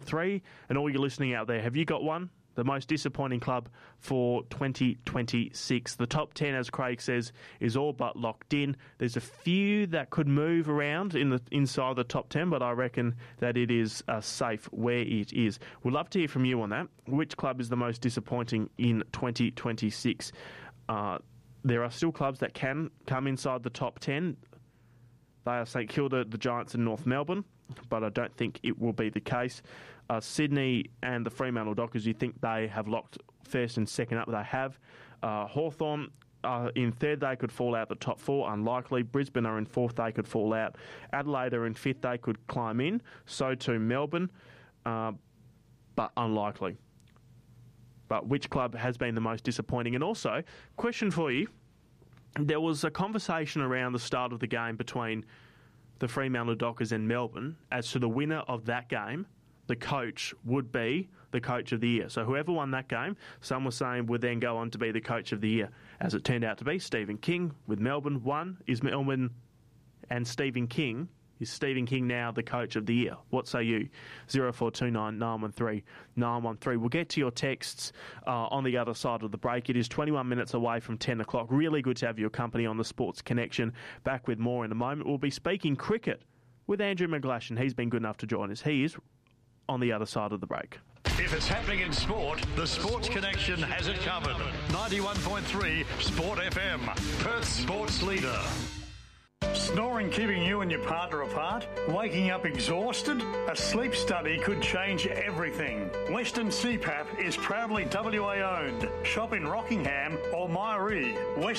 3. And all you listening out there, have you got one? The most disappointing club for 2026. The top 10, as Craig says, is all but locked in. There's a few that could move around inside the top 10, but I reckon that it is safe where it is. We'd love to hear from you on that. Which club is the most disappointing in 2026? There are still clubs that can come inside the top 10. They are St Kilda, the Giants and North Melbourne, but I don't think it will be the case. Sydney and the Fremantle Dockers, you think they have locked first and second up? They have. Hawthorn in third, they could fall out the top 4, unlikely. Brisbane are in fourth, they could fall out. Adelaide are in fifth, they could climb in. So too Melbourne, but unlikely. But which club has been the most disappointing? And also, question for you, there was a conversation around the start of the game between the Fremantle Dockers and Melbourne as to the winner of that game. The coach would be the coach of the year. So whoever won that game, some were saying would then go on to be the coach of the year. As it turned out to be, Stephen King with Melbourne won. Is Melbourne and Stephen King, is Stephen King now the coach of the year? What say you? 0429 913 913. We'll get to your texts on the other side of the break. It is 21 minutes away from 10 o'clock. Really good to have your company on the Sports Connection. Back with more in a moment. We'll be speaking cricket with Andrew McGlashan. He's been good enough to join us. He is on the other side of the break. If it's happening in sport, the Sports Connection has it covered. 91.3 Sport FM, Perth's sports leader. Snoring keeping you and your partner apart? Waking up exhausted? A sleep study could change everything. Western CPAP is proudly WA owned. Shop in Rockingham or Myree.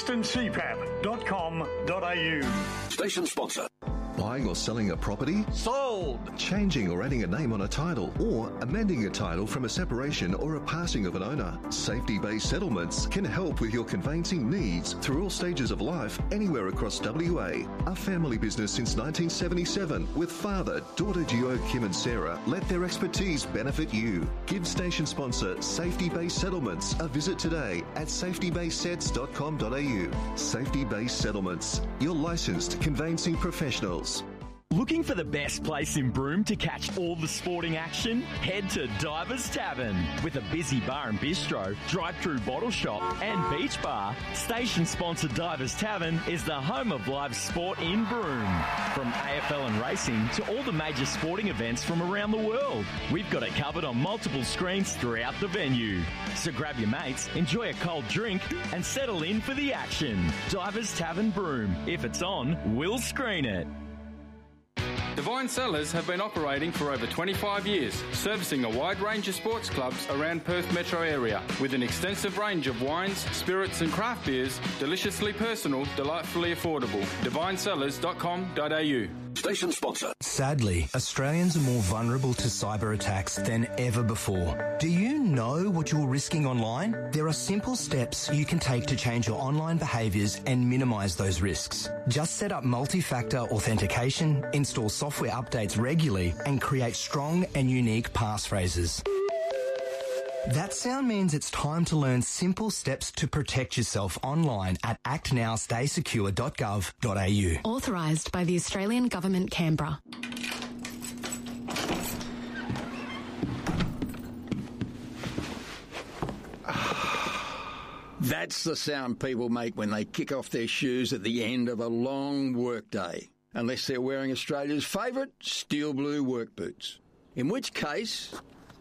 westerncpap.com.au. Station sponsor. Buying or selling a property? Sold! Changing or adding a name on a title, or amending a title from a separation or a passing of an owner. Safety Bay Settlements can help with your conveyancing needs through all stages of life, anywhere across WA. A family business since 1977 with father, daughter duo Kim and Sarah. Let their expertise benefit you. Give station sponsor Safety Bay Settlements a visit today at safetybaysets.com.au. Safety Bay Settlements, your licensed conveyancing professionals. Looking for the best place in Broome to catch all the sporting action? Head to Divers Tavern. With a busy bar and bistro, drive-through bottle shop and beach bar, station sponsor Divers Tavern is the home of live sport in Broome. From AFL and racing to all the major sporting events from around the world, we've got it covered on multiple screens throughout the venue. So grab your mates, enjoy a cold drink and settle in for the action. Divers Tavern Broome. If it's on, we'll screen it. Divine Cellars have been operating for over 25 years, servicing a wide range of sports clubs around Perth metro area with an extensive range of wines, spirits and craft beers, deliciously personal, delightfully affordable. divinecellars.com.au. Station sponsor. Sadly, Australians are more vulnerable to cyber attacks than ever before. Do you know what you're risking online? There are simple steps you can take to change your online behaviours and minimise those risks. Just set up multi-factor authentication, install software updates regularly, and create strong and unique passphrases. That sound means it's time to learn simple steps to protect yourself online at actnowstaysecure.gov.au. Authorised by the Australian Government, Canberra. That's the sound people make when they kick off their shoes at the end of a long workday. Unless they're wearing Australia's favourite steel blue work boots. In which case...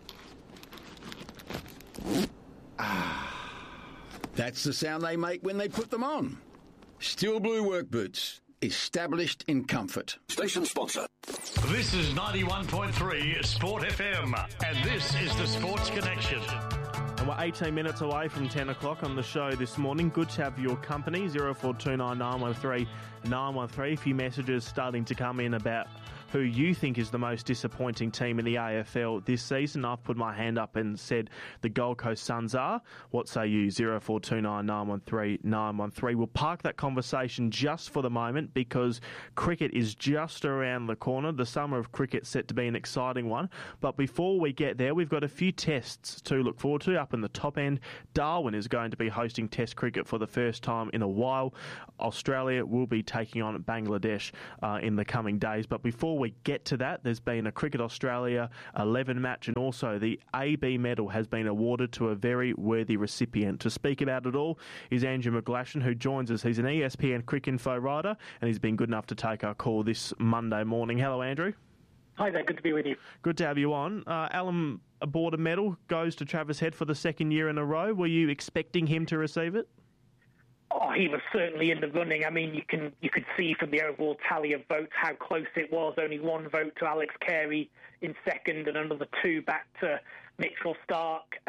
that's the sound they make when they put them on. Steel blue work boots, established in comfort. Station sponsor. This is 91.3 Sport FM, and this is the Sports Connection. And we're 18 minutes away from 10 o'clock on the show this morning. Good to have your company, 0429 913 913. A few messages starting to come in about who you think is the most disappointing team in the AFL this season. I've put my hand up and said the Gold Coast Suns are. What say you? 0429 913 913. We'll park that conversation just for the moment because cricket is just around the corner. The summer of cricket set to be an exciting one. But before we get there, we've got a few tests to look forward to. Up in the top end, Darwin is going to be hosting Test cricket for the first time in a while. Australia will be taking on Bangladesh in the coming days. But before before we get to that, there's been a Cricket Australia 11 match, and also the AB medal has been awarded to a very worthy recipient. To speak about it all is Andrew McGlashan, who joins us. He's an ESPN Cricinfo writer, and he's been good enough to take our call this Monday morning. Hello, Andrew. Hi there, good to be with you. Good to have you on. Alan aboard a medal, goes to Travis Head for the second year in a row. Were you expecting him to receive it? Oh, he was certainly in the running. I mean, you could see from the overall tally of votes how close it was. Only one vote to Alex Carey in second and another two back to Mitchell Starc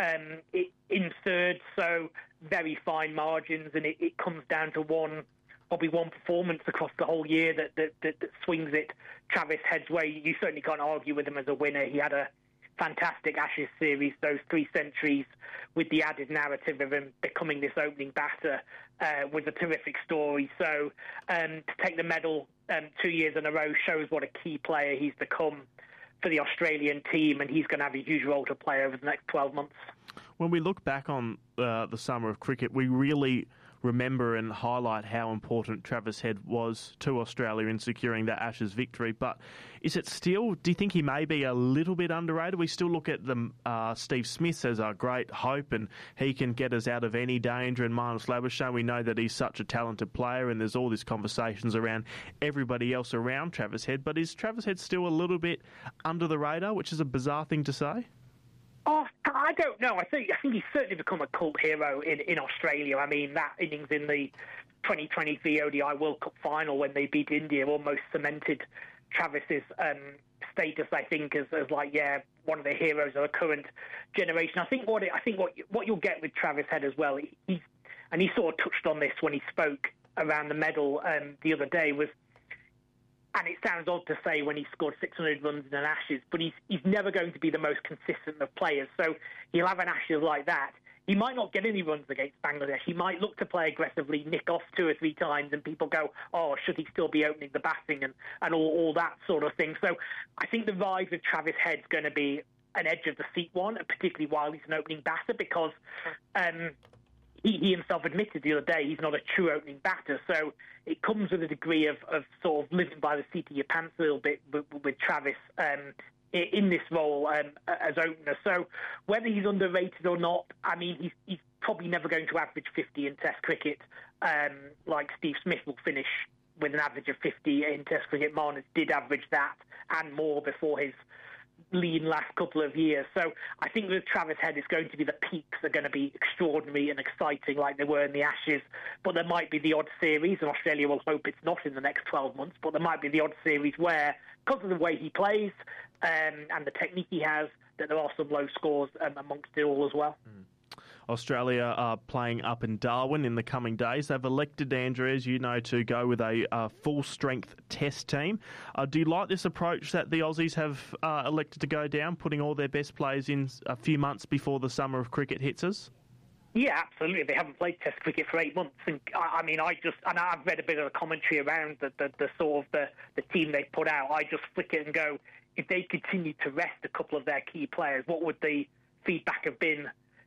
in third. So very fine margins, and it comes down to probably one performance across the whole year that swings it Travis Head's way. You certainly can't argue with him as a winner. He had a fantastic Ashes series, those 3 centuries with the added narrative of him becoming this opening batter was a terrific story. So to take the medal 2 years in a row shows what a key player he's become for the Australian team, and he's going to have a huge role to play over the next 12 months. When we look back on the summer of cricket, we really remember and highlight how important Travis Head was to Australia in securing that Ashes victory. But is it still, do you think he may be a little bit underrated? We still look at Steve Smith as our great hope, and he can get us out of any danger. And Marnus Labuschagne, we know that he's such a talented player, and there's all these conversations around everybody else around Travis Head. But is Travis Head still a little bit under the radar, which is a bizarre thing to say? Oh, I don't know. I think he's certainly become a cult hero in Australia. I mean, that innings in the 2023 ODI World Cup final when they beat India almost cemented Travis's status, I think, as one of the heroes of the current generation. I think what you'll get with Travis Head as well, he sort of touched on this when he spoke around the medal the other day, was, and it sounds odd to say when he scored 600 runs in an Ashes, but he's never going to be the most consistent of players. So he'll have an Ashes like that. He might not get any runs against Bangladesh. He might look to play aggressively, nick off 2 or 3 times, and people go, oh, should he still be opening the batting and all that sort of thing. So I think the rise of Travis Head's going to be an edge of the seat one, particularly while he's an opening batter, because he himself admitted the other day he's not a true opening batter. So it comes with a degree of sort of living by the seat of your pants a little bit with Travis in this role as opener. So whether he's underrated or not, I mean, he's probably never going to average 50 in Test cricket like Steve Smith will finish with an average of 50 in Test cricket. Marnus did average that and more before his lean last couple of years. So I think with Travis Head, it's going to be the peaks are going to be extraordinary and exciting like they were in the Ashes, but there might be the odd series, and Australia will hope it's not in the next 12 months, but there might be the odd series where, because of the way he plays and the technique he has, that there are some low scores amongst it all as well. Australia are playing up in Darwin in the coming days. They've elected, Andrew, as you know, to go with a full-strength Test team. Do you like this approach that the Aussies have elected to go down, putting all their best players in a few months before the summer of cricket hits us? Yeah, absolutely. They haven't played Test cricket for 8 months. And I've read a bit of the commentary around the sort of the team they've put out. I just flick it and go, if they continue to rest a couple of their key players, what would the feedback have been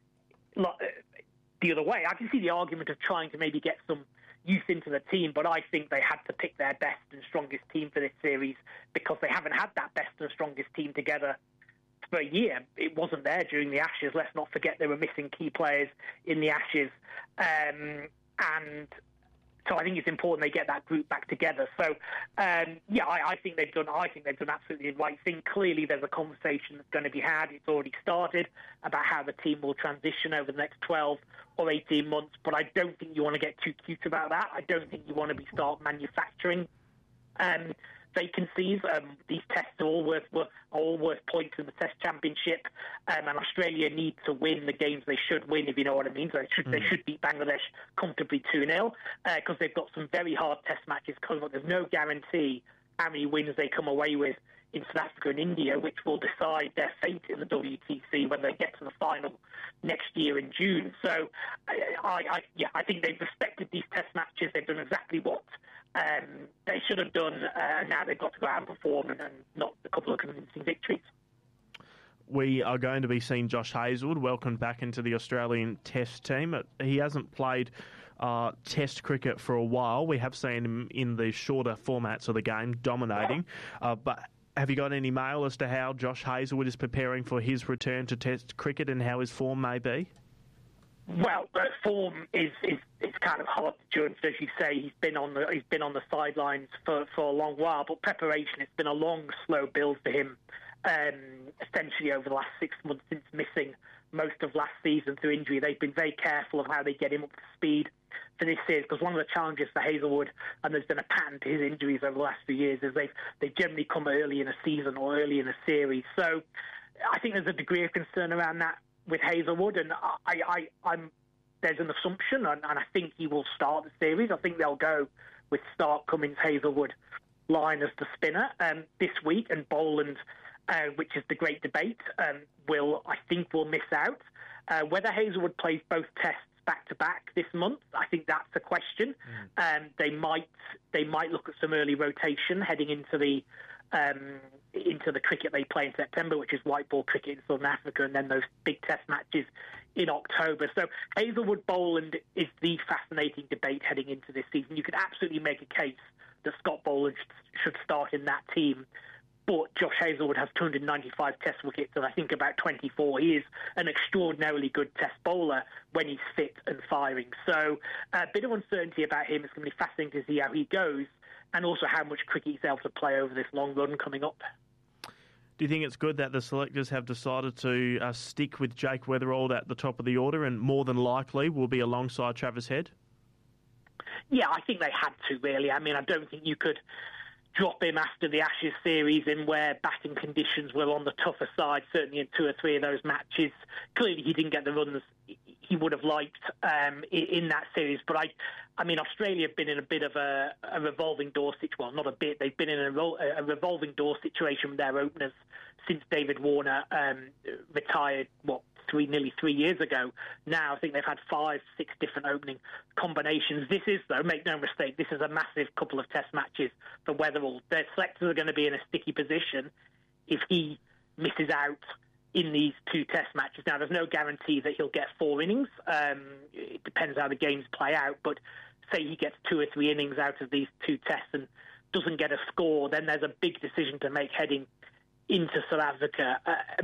the other way? I can see the argument of trying to maybe get some youth into the team, but I think they had to pick their best and strongest team for this series because they haven't had that best and strongest team together for a year. It wasn't there during the Ashes. Let's not forget they were missing key players in the Ashes. And so I think it's important they get that group back together. So, I think they've done absolutely the right thing. Clearly, there's a conversation that's going to be had. It's already started about how the team will transition over the next 12 or 18 months. But I don't think you want to get too cute about that. I don't think you want to start manufacturing vacancies. These tests are all worth points in the Test Championship, and Australia need to win the games they should win, if you know what I mean. So they should beat Bangladesh comfortably 2-0 because they've got some very hard Test matches coming up. There's no guarantee how many wins they come away with in South Africa and India, which will decide their fate in the WTC when they get to the final next year in June. So I think they've respected these Test matches. They've done exactly what they should have done. Now they've got to go out and perform and not a couple of convincing victories. We are going to be seeing Josh Hazlewood welcomed back into the Australian Test team. He hasn't played Test cricket for a while. We have seen him in the shorter formats of the game, dominating. But have you got any mail as to how Josh Hazlewood is preparing for his return to Test cricket and how his form may be? Well, form is kind of hard to judge, as you say. He's been on the sidelines for a long while, but preparation, it's been a long, slow build for him. Essentially over the last 6 months since missing most of last season through injury. They've been very careful of how they get him up to speed for this series, because one of the challenges for Hazlewood, and there's been a pattern to his injuries over the last few years, is they've generally come early in a season or early in a series. So I think there's a degree of concern around that with Hazlewood, and there's an assumption, and I think he will start the series. I think they'll go with Stark, Cummins, Hazlewood line as the spinner this week, and Boland, which is the great debate, will miss out. Whether Hazlewood plays both tests back-to-back this month, I think that's a question. They might look at some early rotation heading into the cricket they play in September, which is white ball cricket in Southern Africa, and then those big test matches in October. So Hazlewood-Boland is the fascinating debate heading into this season. You could absolutely make a case that Scott Boland should start in that team. But Josh Hazlewood has 295 test wickets, and I think about 24. He is an extraordinarily good test bowler when he's fit and firing. So a bit of uncertainty about him. It's going to be fascinating to see how he goes, and also how much cricket he's able to play over this long run coming up. Do you think it's good that the selectors have decided to stick with Jake Weatherald at the top of the order, and more than likely will be alongside Travis Head? Yeah, I think they had to, really. I mean, I don't think you could drop him after the Ashes series in where batting conditions were on the tougher side, certainly in 2 or 3 of those matches. Clearly he didn't get the runs he would have liked in that series. But I mean, Australia have been in a bit of a revolving door situation. Well, not a bit. They've been in a revolving door situation with their openers since David Warner retired, nearly 3 years ago. Now I think they've had 5-6 different opening combinations. This is, though, make no mistake, this is a massive couple of test matches for Weatherall. Their selectors are going to be in a sticky position if he misses out in these 2 test matches. Now, there's no guarantee that he'll get 4 innings. It depends how the games play out, but say he gets 2 or 3 innings out of these 2 tests and doesn't get a score, then there's a big decision to make heading into South Africa.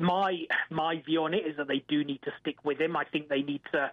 My view on it is that they do need to stick with him. I think they need to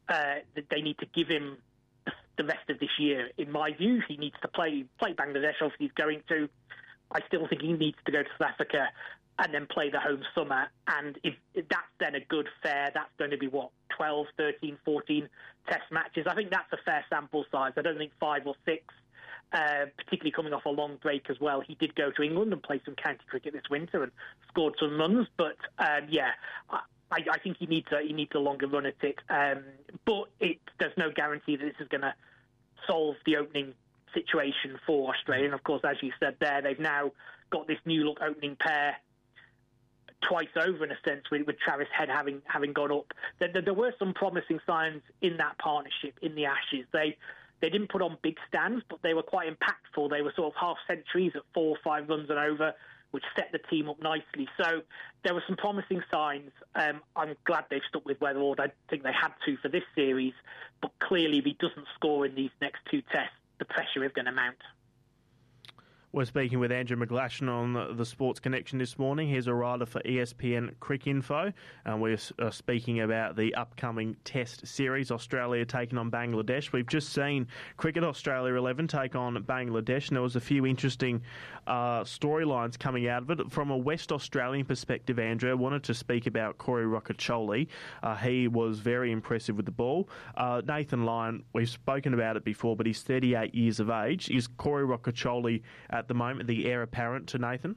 give him the rest of this year. In my view, he needs to play Bangladesh. Obviously, he's going to. I still think he needs to go to South Africa and then play the home summer. And if that's then a good fair, that's going to be 12, 13, 14 test matches. I think that's a fair sample size. I don't think 5 or 6. Particularly coming off a long break as well. He did go to England and play some county cricket this winter and scored some runs. But I think he needs a longer run at it. But there's no guarantee that this is going to solve the opening situation for Australia. And of course, as you said there, they've now got this new look opening pair twice over, in a sense, with Travis Head having gone up. There were some promising signs in that partnership in the Ashes. They didn't put on big stands, but they were quite impactful. They were sort of half centuries at 4 or 5 runs and over, which set the team up nicely. So there were some promising signs. I'm glad they've stuck with Weatherald. I think they had to for this series, but clearly if he doesn't score in these next 2 tests, the pressure is going to mount. We're speaking with Andrew McGlashan on the Sports Connection this morning. He's a writer for ESPN Cricinfo, and we're speaking about the upcoming Test series, Australia taking on Bangladesh. We've just seen Cricket Australia 11 take on Bangladesh, and there was a few interesting storylines coming out of it. From a West Australian perspective, Andrew, I wanted to speak about Corey Rocchiccioli. He was very impressive with the ball. Nathan Lyon, we've spoken about it before, but he's 38 years of age. Is Corey Rocchiccioli at the moment the heir apparent to Nathan?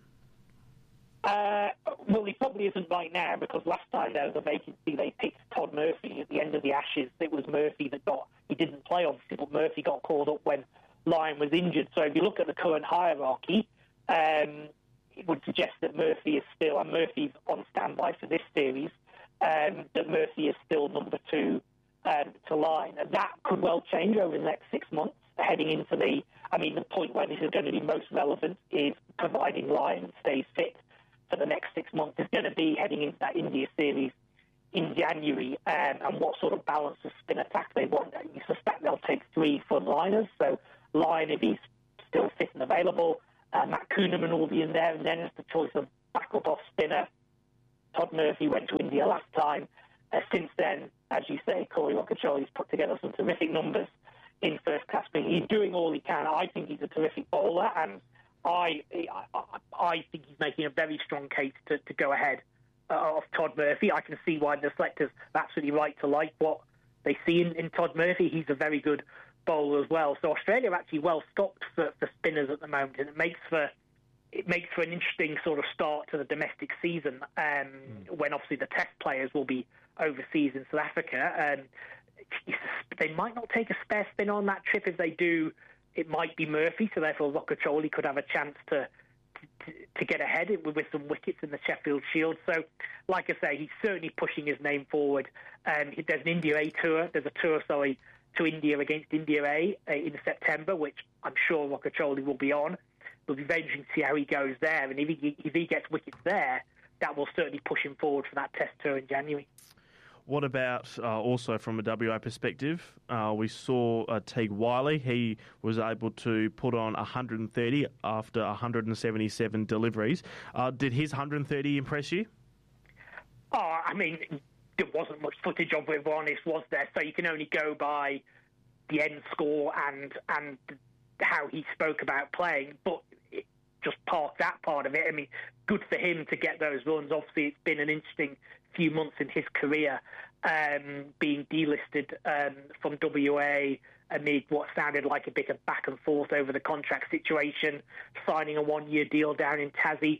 Well, he probably isn't right now, because last time there was a vacancy, they picked Todd Murphy at the end of the Ashes. It was Murphy he didn't play, obviously, but Murphy got called up when Lyon was injured. So if you look at the current hierarchy, it would suggest that Murphy is still, and Murphy's on standby for this series, that Murphy is still number 2 to Lyon. And that could well change over the next 6 months, heading into the point where this is going to be most relevant is providing Lyon stays fit for the next 6 months, is going to be heading into that India series in January and what sort of balance of spin attack they want. You suspect they'll take 3 frontliners, so Lyon, if he's still fit and available, Matt Kuhneman will be in there, and then it's the choice of backup off spinner. Todd Murphy went to India last time. Since then, as you say, Corey Roccacioli's put together some terrific numbers in first class. He's doing all he can. I think he's a terrific bowler, and I think he's making a very strong case to go ahead of Todd Murphy. I can see why the selectors are absolutely right to like what they see in Todd Murphy. He's a very good bowler as well. So Australia are actually well stocked for spinners at the moment, and it makes for an interesting sort of start to the domestic season when obviously the test players will be overseas in South Africa. They might not take a spare spinner on that trip. If they do, it might be Murphy, so therefore Roccacioli could have a chance to get ahead with some wickets in the Sheffield Shield. So, like I say, he's certainly pushing his name forward. There's an India A tour. There's a tour, to India against India A in September, which I'm sure Roccacioli will be on. It'll be very interesting to see how he goes there. And if he gets wickets there, that will certainly push him forward for that test tour in January. What about also from a WA perspective? We saw Teague Wiley. He was able to put on 130 after 177 deliveries. Did his 130 impress you? Oh, I mean, there wasn't much footage of it, if we're honest, was there? So you can only go by the end score and how he spoke about playing. But just park that part of it. I mean, good for him to get those runs. Obviously, it's been an interesting few months in his career, being delisted from WA amid what sounded like a bit of back and forth over the contract situation, signing a 1-year deal down in Tassie.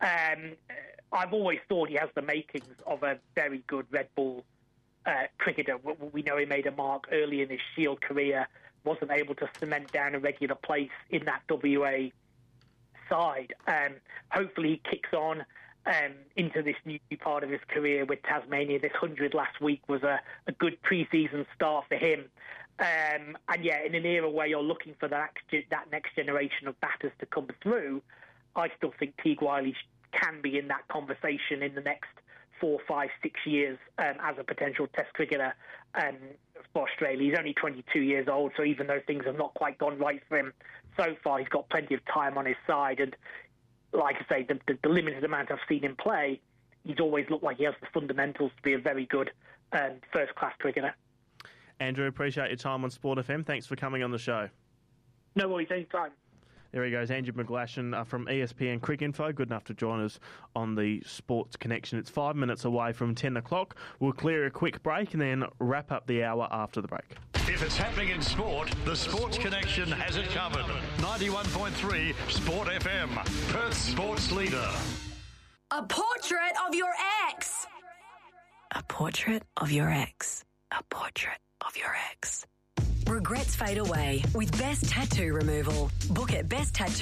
I've always thought he has the makings of a very good Red Bull cricketer. We know he made a mark early in his Shield career, wasn't able to cement down a regular place in that WA side. Hopefully he kicks on into this new part of his career with Tasmania. This 100 last week was a good pre-season start for him. And yeah, in an era where you're looking for that next generation of batters to come through, I still think Teague Wiley can be in that conversation in the next 4, 5, 6 years as a potential test cricketer for Australia. He's only 22 years old, so even though things have not quite gone right for him so far, he's got plenty of time on his side. And like I say, the limited amount I've seen him play, he's always looked like he has the fundamentals to be a very good first-class cricketer. Andrew, appreciate your time on Sport FM. Thanks for coming on the show. No worries, anytime. There he goes, Andrew McGlashan from ESPN Cricinfo. Good enough to join us on the Sports Connection. It's 5 minutes away from 10 o'clock. We'll clear a quick break and then wrap up the hour after the break. If it's happening in sport, the Sports Connection has it covered. 91.3 Sport FM, Perth's sports leader. A portrait of your ex. A portrait of your ex. A portrait of your ex. Regrets fade away with Best Tattoo Removal. Book at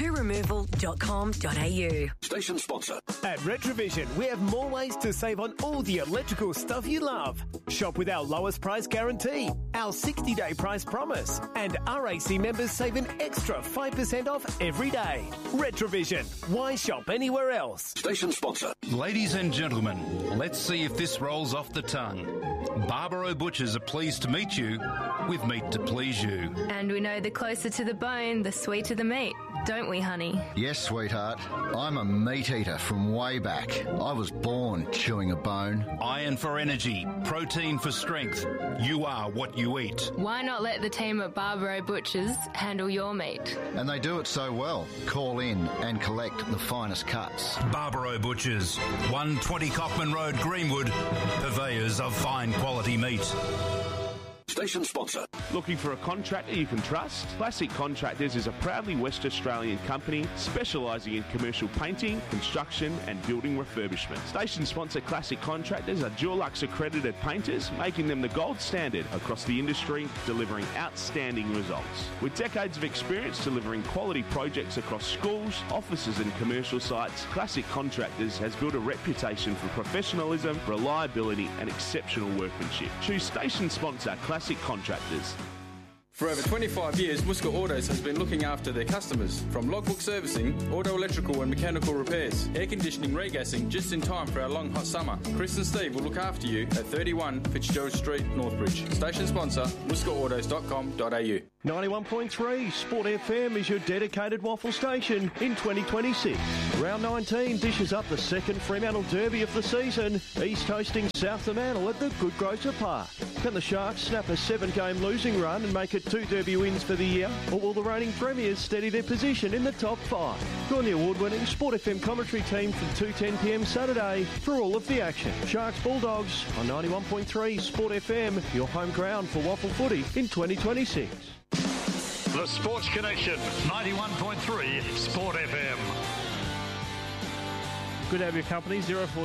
besttattooremoval.com.au. Station sponsor. At Retrovision, we have more ways to save on all the electrical stuff you love. Shop with our lowest price guarantee, our 60-day price promise, and RAC members save an extra 5% off every day. Retrovision. Why shop anywhere else? Station sponsor. Ladies and gentlemen, let's see if this rolls off the tongue. Barbaro Butchers are pleased to meet you with meat to please you. And we know the closer to the bone, the sweeter the meat, don't we, honey? Yes, sweetheart. I'm a meat eater from way back. I was born chewing a bone. Iron for energy, protein for strength. You are what you eat. Why not let the team at Barbaro Butchers handle your meat? And they do it so well. Call in and collect the finest cuts. Barbaro Butchers, 120 Cockman Road, Greenwood, purveyors of fine quality meat. Station sponsor. Looking for a contractor you can trust? Classic Contractors is a proudly West Australian company specialising in commercial painting, construction and building refurbishment. Station sponsor Classic Contractors are Dulux accredited painters, making them the gold standard across the industry, delivering outstanding results. With decades of experience delivering quality projects across schools, offices and commercial sites, Classic Contractors has built a reputation for professionalism, reliability and exceptional workmanship. Choose station sponsor Classic Contractors. For over 25 years, Muska Autos has been looking after their customers. From logbook servicing, auto electrical and mechanical repairs, air conditioning, regassing, just in time for our long hot summer. Chris and Steve will look after you at 31 Fitzgerald Street, Northbridge. Station sponsor, muskaautos.com.au. 91.3 Sport FM is your dedicated waffle station in 2026. Round 19 dishes up the second Fremantle Derby of the season. East hosting South Fremantle at the Good Grocer Park. Can the Sharks snap a 7-game losing run and make it 2 Derby wins for the year? Or will the reigning premiers steady their position in the top 5? Join the award-winning Sport FM commentary team from 2:10pm Saturday for all of the action. Sharks Bulldogs on 91.3 Sport FM, your home ground for waffle footy in 2026. The Sports Connection, 91.3 Sport FM. Good to have your company.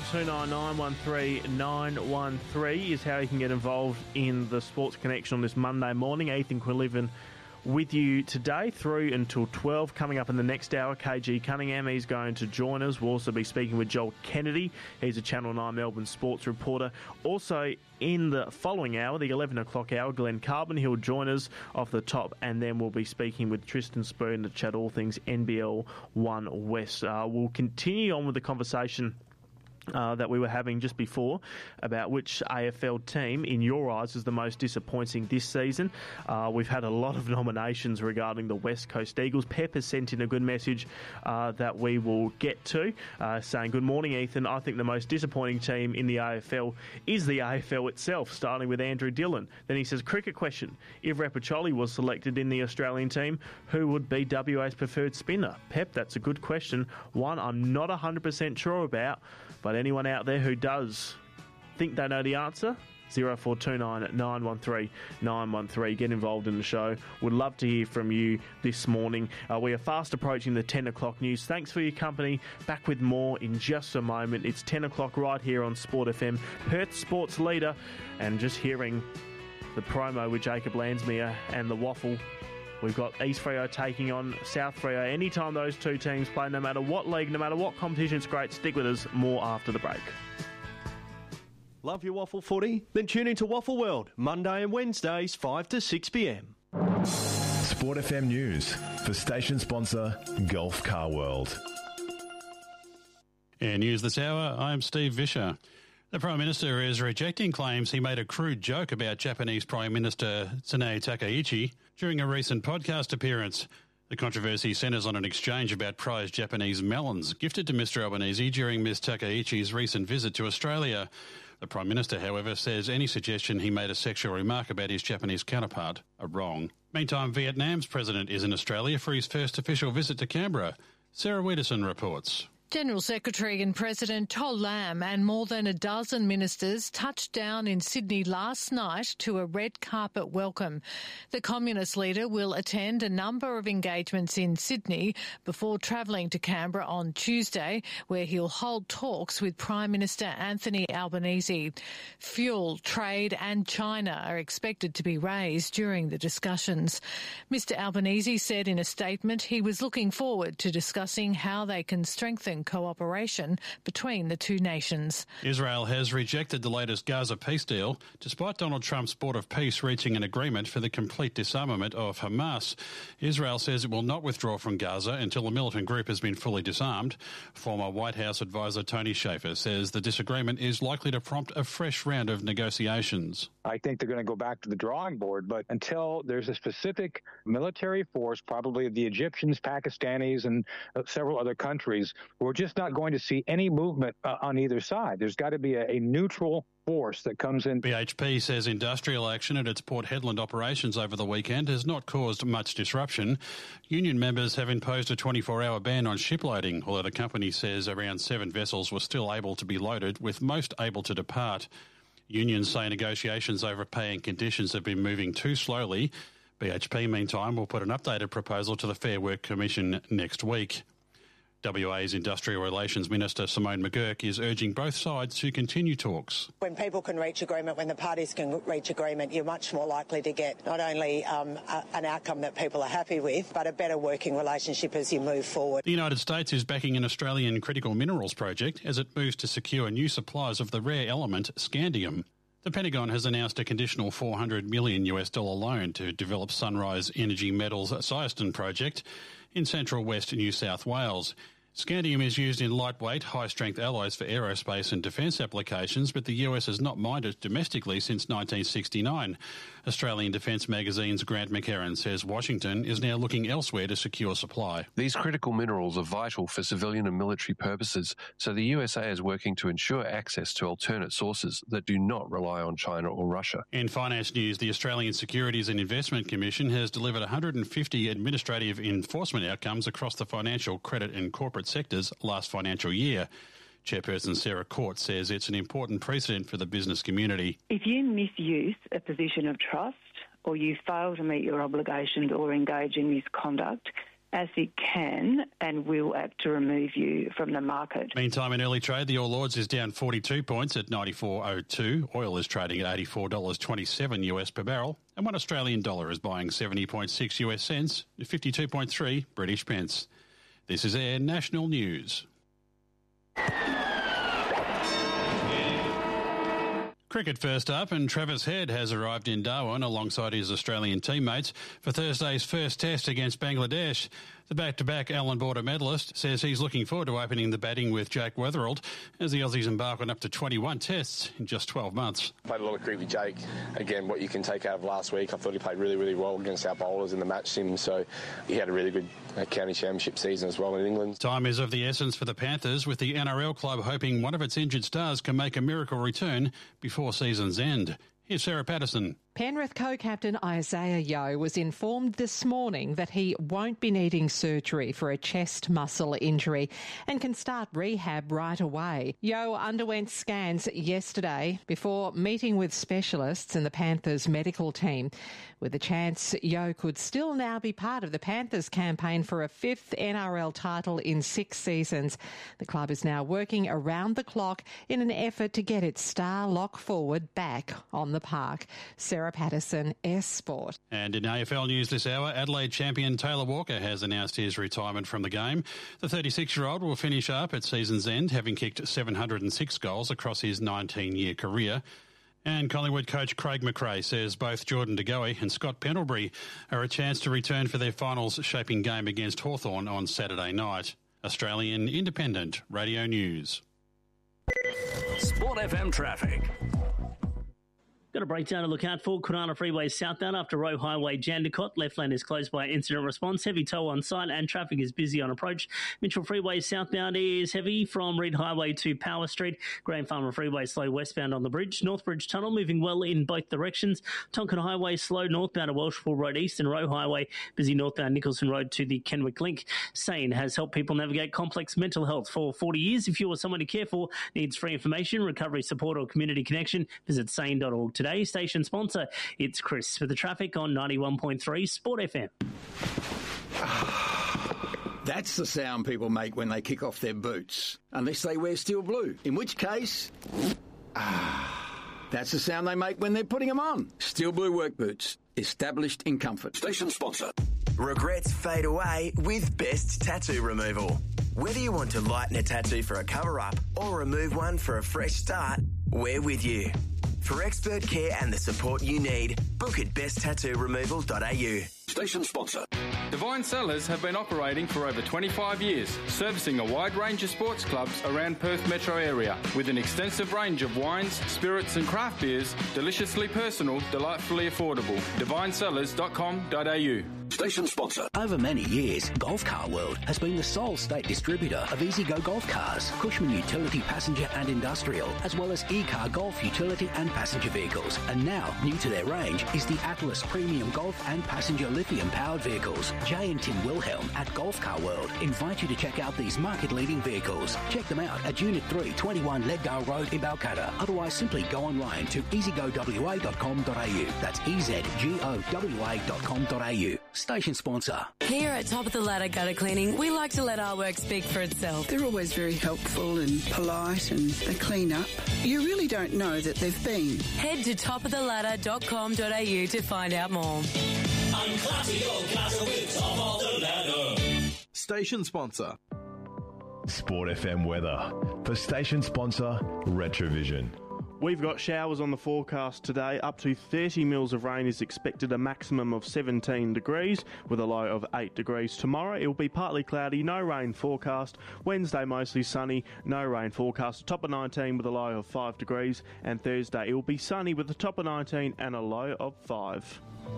0429913913 is how you can get involved in the Sports Connection on this Monday morning. Ethan Quillivan with you today through until 12. Coming up in the next hour, KG Cunningham, he's going to join us. We'll also be speaking with Joel Kennedy. He's a Channel 9 Melbourne sports reporter. Also in the following hour, the 11 o'clock hour, Glenn Carbon, he'll join us off the top, and then we'll be speaking with Tristan Spoon to chat all things NBL 1 West. We'll continue on with the conversation that we were having just before about which AFL team, in your eyes, is the most disappointing this season. We've had a lot of nominations regarding the West Coast Eagles. Pep has sent in a good message that we will get to, saying, "Good morning, Ethan. I think the most disappointing team in the AFL is the AFL itself," starting with Andrew Dillon. Then he says, "Cricket question. If Rapacholi was selected in the Australian team, who would be WA's preferred spinner?" Pep, that's a good question. One I'm not 100% sure about, but anyone out there who does think they know the answer, 0429 913 913. Get involved in the show. Would love to hear from you this morning. We are fast approaching the 10 o'clock news. Thanks for your company. Back with more in just a moment. It's 10 o'clock right here on Sport FM. Perth Sports Leader. And just hearing the promo with Jacob Landsmeer and the Waffle. We've got East Freo taking on South Freo. Anytime those two teams play, no matter what league, no matter what competition, it's great. Stick with us. More after the break. Love your waffle footy? Then tune into Waffle World, Monday and Wednesdays, 5 to 6 p.m. Sport FM News for station sponsor Gulf Car World. In news this hour, I'm Steve Vischer. The Prime Minister is rejecting claims he made a crude joke about Japanese Prime Minister Tsunei Takaichi during a recent podcast appearance. The controversy centres on an exchange about prized Japanese melons gifted to Mr Albanese during Ms Takaichi's recent visit to Australia. The Prime Minister, however, says any suggestion he made a sexual remark about his Japanese counterpart are wrong. Meantime, Vietnam's president is in Australia for his first official visit to Canberra. Sarah Wiederson reports. General Secretary and President Tol Lam and more than a dozen ministers touched down in Sydney last night to a red carpet welcome. The Communist leader will attend a number of engagements in Sydney before travelling to Canberra on Tuesday, where he'll hold talks with Prime Minister Anthony Albanese. Fuel, trade and China are expected to be raised during the discussions. Mr Albanese said in a statement he was looking forward to discussing how they can strengthen cooperation between the two nations. Israel has rejected the latest Gaza peace deal, despite Donald Trump's Board of Peace reaching an agreement for the complete disarmament of Hamas. Israel says it will not withdraw from Gaza until the militant group has been fully disarmed. Former White House advisor Tony Schaefer says the disagreement is likely to prompt a fresh round of negotiations. I think they're going to go back to the drawing board, but until there's a specific military force, probably the Egyptians, Pakistanis, and several other countries, we're just not going to see any movement on either side. There's got to be a neutral force that comes in. BHP says industrial action at its Port Hedland operations over the weekend has not caused much disruption. Union members have imposed a 24-hour ban on ship loading, although the company says around 7 vessels were still able to be loaded, with most able to depart. Unions say negotiations over pay and conditions have been moving too slowly. BHP, meantime, will put an updated proposal to the Fair Work Commission next week. WA's Industrial Relations Minister Simone McGurk is urging both sides to continue talks. When people can reach agreement, when the parties can reach agreement, you're much more likely to get not only an outcome that people are happy with, but a better working relationship as you move forward. The United States is backing an Australian critical minerals project as it moves to secure new supplies of the rare element scandium. The Pentagon has announced a conditional $400 million loan to develop Sunrise Energy Metals' Cyeston project in central west New South Wales. Scandium is used in lightweight, high-strength alloys for aerospace and defence applications, but the US has not mined it domestically since 1969. Australian Defence Magazine's Grant McHerron says Washington is now looking elsewhere to secure supply. These critical minerals are vital for civilian and military purposes, so the USA is working to ensure access to alternate sources that do not rely on China or Russia. In finance news, the Australian Securities and Investment Commission has delivered 150 administrative enforcement outcomes across the financial, credit and corporate sectors last financial year. Chairperson Sarah Court says it's an important precedent for the business community. If you misuse a position of trust or you fail to meet your obligations or engage in misconduct, ASIC can and will act to remove you from the market. Meantime, in early trade, the All Ords is down 42 points at 94.02. Oil is trading at $84.27 US per barrel, and $1 Australian dollar is buying 70.6 US cents, 52.3 British pence. This is Air National News. Cricket first up, and Travis Head has arrived in Darwin alongside his Australian teammates for Thursday's first test against Bangladesh. The back-to-back Allan Border medalist says he's looking forward to opening the batting with Jake Weatherald as the Aussies embark on up to 21 tests in just 12 months. Played a lot of cricket with Jake. Again, what you can take out of last week, I thought he played really, really well against our bowlers in the match sim, so he had a really good county championship season as well in England. Time is of the essence for the Panthers, with the NRL club hoping one of its injured stars can make a miracle return before season's end. Here's Sarah Patterson. Penrith co-captain Isaiah Yeo was informed this morning that he won't be needing surgery for a chest muscle injury and can start rehab right away. Yeo underwent scans yesterday before meeting with specialists in the Panthers medical team, with a chance Yeo could still now be part of the Panthers campaign for a fifth NRL title in 6 seasons. The club is now working around the clock in an effort to get its star lock forward back on the park. Sarah Patterson, S Sport. And in AFL news this hour, Adelaide champion Taylor Walker has announced his retirement from the game. The 36-year-old will finish up at season's end, having kicked 706 goals across his 19-year career. And Collingwood coach Craig McRae says both Jordan De Goey and Scott Pendlebury are a chance to return for their finals-shaping game against Hawthorn on Saturday night. Australian Independent Radio News. Sport FM traffic. Got a breakdown to look out for. Kwinana Freeway southbound after Roe Highway Jandakot. Left lane is closed by incident response. Heavy tow on site and traffic is busy on approach. Mitchell Freeway southbound is heavy from Reed Highway to Power Street. Graham Farmer Freeway slow westbound on the bridge. Northbridge Tunnel moving well in both directions. Tonkin Highway slow northbound to Welshpool Road East, and Roe Highway busy northbound Nicholson Road to the Kenwick Link. SANE has helped people navigate complex mental health for 40 years. If you or someone to care for needs free information, recovery support or community connection, visit sane.org today. Station sponsor, it's Chris for the traffic on 91.3 Sport FM. That's the sound people make when they kick off their boots, unless they wear steel blue, in which case, that's the sound they make when they're putting them on. Steel blue work boots, established in comfort. Station sponsor. Regrets fade away with Best Tattoo Removal. Whether you want to lighten a tattoo for a cover-up or remove one for a fresh start, we're with you. For expert care and the support you need, book at besttattooremoval.au. Station sponsor. Divine Cellars have been operating for over 25 years, servicing a wide range of sports clubs around Perth metro area with an extensive range of wines, spirits and craft beers, deliciously personal, delightfully affordable. DivineCellars.com.au. Station sponsor. Over many years, Golf Car World has been the sole state distributor of EasyGo golf cars, Cushman Utility Passenger and Industrial, as well as E-Car Golf Utility and Passenger vehicles. And now, new to their range is the Atlas Premium Golf and Passenger Lithium-powered vehicles. Jay and Tim Wilhelm at Golf Car World invite you to check out these market-leading vehicles. Check them out at Unit 3, 21 Leaddale Road in Balcatta. Otherwise, simply go online to easygowa.com.au. That's EZGOWA.com.au. Station sponsor. Here at Top of the Ladder Gutter Cleaning, we like to let our work speak for itself. They're always very helpful and polite, and they clean up. You really don't know that they've been. Head to topoftheladder.com.au to find out more. Unclassy your gutter with Top of the Ladder. Station sponsor. Sport FM weather for station sponsor Retrovision. We've got showers on the forecast today. Up to 30 mils of rain is expected, a maximum of 17 degrees with a low of 8 degrees. Tomorrow it will be partly cloudy, no rain forecast. Wednesday mostly sunny, no rain forecast. Top of 19 with a low of 5 degrees. And Thursday it will be sunny with a top of 19 and a low of 5.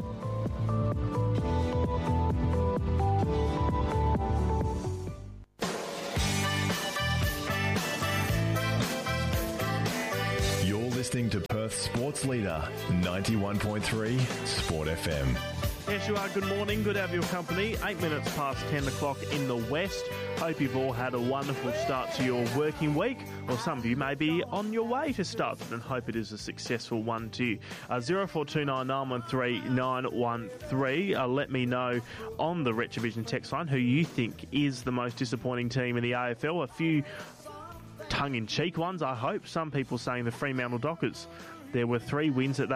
Listening to Perth's sports leader, 91.3 Sport FM. Yes, you are. Good morning. Good to have your company. 8 minutes past 10 o'clock in the west. Hope you've all had a wonderful start to your working week, or some of you may be on your way to start it, and hope it is a successful one too. 0429 913 913. Let me know on the Retrovision text line who you think is the most disappointing team in the AFL. A few tongue-in-cheek ones, I hope. Some people saying the Fremantle Dockers. There were 3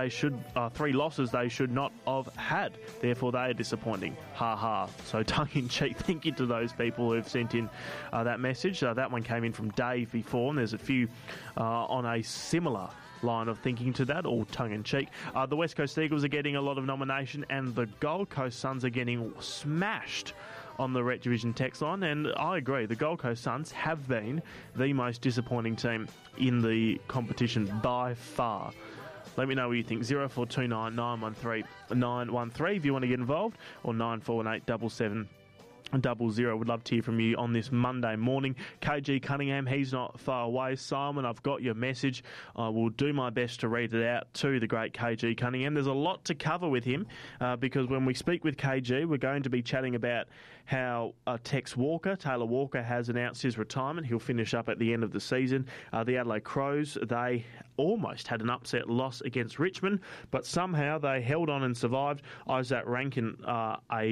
losses they should not have had. Therefore, they are disappointing. Ha ha. So tongue-in-cheek, thank you to those people who have sent in that message. That one came in from Dave before, and there's a few on a similar line of thinking to that, all tongue-in-cheek. The West Coast Eagles are getting a lot of nomination, and the Gold Coast Suns are getting smashed on the Retrovision text line, and I agree, the Gold Coast Suns have been the most disappointing team in the competition by far. Let me know what you think. 0429 913 913 if you want to get involved, or 9418 7700. Would love to hear from you on this Monday morning. KG Cunningham, he's not far away. Simon, I've got your message. I will do my best to read it out to the great KG Cunningham. There's a lot to cover with him because when we speak with KG, we're going to be chatting about how Taylor Walker has announced his retirement. He'll finish up at the end of the season. The Adelaide Crows, they almost had an upset loss against Richmond, but somehow they held on and survived. Isaac Rankin, a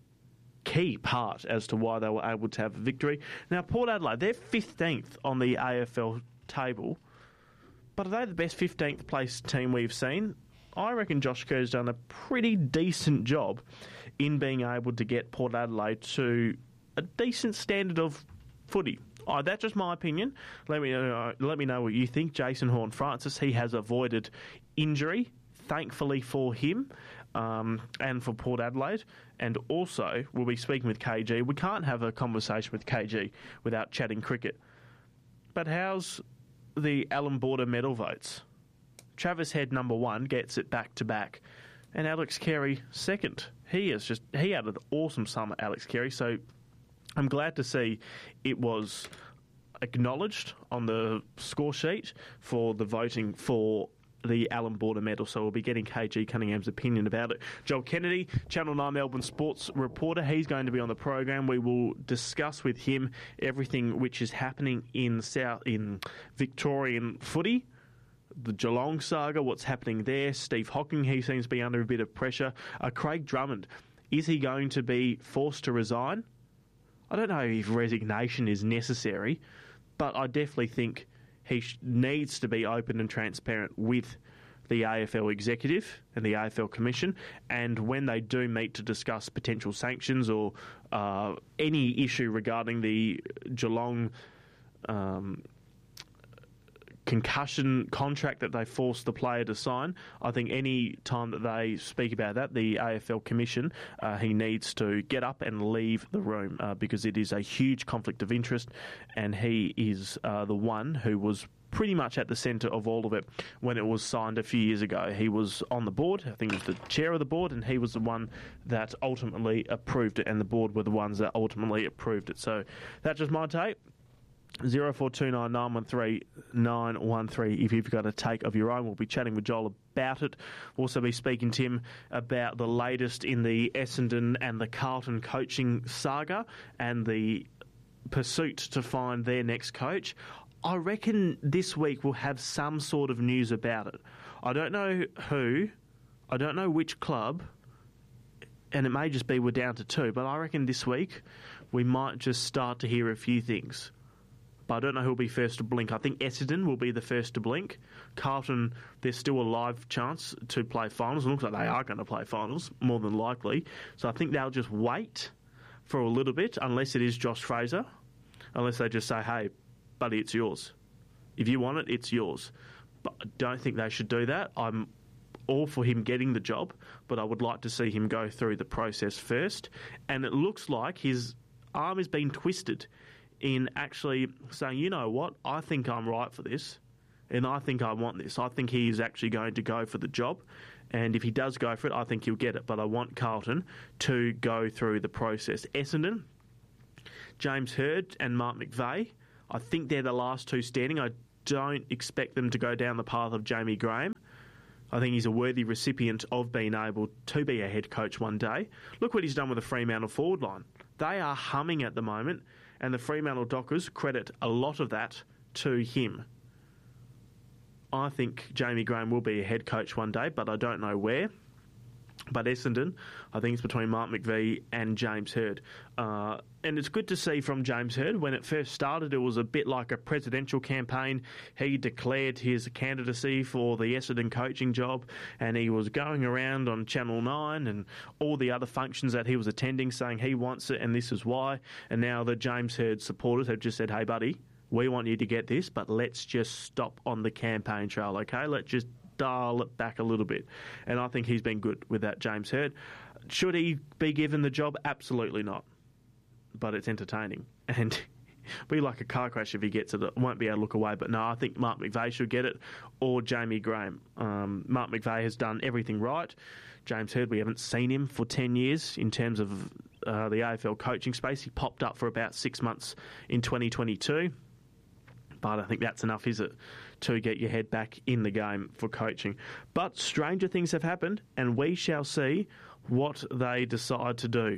key part as to why they were able to have a victory. Now, Port Adelaide, they're 15th on the AFL table, but are they the best 15th place team we've seen? I reckon Josh Kerr's done a pretty decent job in being able to get Port Adelaide to a decent standard of footy. That's just my opinion. Let me know what you think. Jason Horne-Francis, he has avoided injury, thankfully for him. And for Port Adelaide, and also we'll be speaking with KG. We can't have a conversation with KG without chatting cricket. But how's the Allan Border medal votes? Travis Head, number 1, gets it back to back, and Alex Carey second. He had an awesome summer, Alex Carey. So I'm glad to see it was acknowledged on the score sheet for the voting for the Allan Border medal, so we'll be getting KG Cunningham's opinion about it. Joel Kennedy, Channel 9 Melbourne sports reporter, he's going to be on the program. We will discuss with him everything which is happening in Victorian footy, the Geelong saga, what's happening there. Steve Hocking, he seems to be under a bit of pressure. Craig Drummond, is he going to be forced to resign? I don't know if resignation is necessary, but I definitely think he needs to be open and transparent with the AFL executive and the AFL Commission, and when they do meet to discuss potential sanctions or any issue regarding the Geelong concussion contract that they forced the player to sign, I think any time that they speak about that, the AFL Commission, he needs to get up and leave the room because it is a huge conflict of interest, and he is the one who was pretty much at the centre of all of it when it was signed a few years ago. He was on the board, I think he was the chair of the board, and he was the one that ultimately approved it, and the board were the ones that ultimately approved it. So that's just my take. 0429 913 913 if you've got a take of your own. We'll be chatting with Joel about it. We'll also be speaking to him about the latest in the Essendon and the Carlton coaching saga and the pursuit to find their next coach. I reckon this week we'll have some sort of news about it. I don't know who, I don't know which club, and it may just be we're down to 2, but I reckon this week we might just start to hear a few things. But I don't know who'll be first to blink. I think Essendon will be the first to blink. Carlton, there's still a live chance to play finals. It looks like they are going to play finals, more than likely. So I think they'll just wait for a little bit, unless it is Josh Fraser. Unless they just say, hey, buddy, it's yours. If you want it, it's yours. but I don't think they should do that. I'm all for him getting the job, but I would like to see him go through the process first. And it looks like his arm has been twisted in actually saying, you know what, I think I'm right for this, and I think I want this. I think he is actually going to go for the job, and if he does go for it, I think he'll get it. But I want Carlton to go through the process. Essendon, James Hird and Mark McVeigh, I think they're the last two standing. I don't expect them to go down the path of Jamie Graham. I think he's a worthy recipient of being able to be a head coach one day. Look what he's done with the Fremantle forward line. They are humming at the moment, and the Fremantle Dockers credit a lot of that to him. I think Jamie Graham will be a head coach one day, but I don't know where. But Essendon, I think it's between Mark McVeigh and James Hird. And it's good to see from James Hird. When it first started, it was a bit like a presidential campaign. He declared his candidacy for the Essendon coaching job, and he was going around on Channel 9 and all the other functions that he was attending saying he wants it and this is why. And now the James Hird supporters have just said, hey, buddy, we want you to get this, but let's just stop on the campaign trail, okay? Let's just dial it back a little bit. And I think he's been good with that, James Hird. Should he be given the job? Absolutely not. But it's entertaining. And be like a car crash if he gets it. It won't be able to look away. But no, I think Mark McVeigh should get it, or Jamie Graham. Mark McVeigh has done everything right. James Hird, we haven't seen him for 10 years in terms of the AFL coaching space. He popped up for about 6 months in 2022. But I think that's enough, is it, to get your head back in the game for coaching. But stranger things have happened, and we shall see what they decide to do.